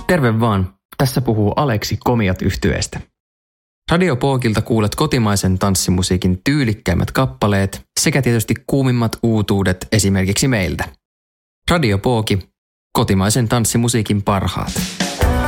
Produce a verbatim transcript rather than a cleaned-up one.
Terve vaan, tässä puhuu Aleksi Komiat -yhtyeestä. Radio Pookilta kuulet kotimaisen tanssimusiikin tyylikkäimmät kappaleet sekä tietysti kuumimmat uutuudet esimerkiksi meiltä. Radio Pooki, kotimaisen tanssimusiikin parhaat.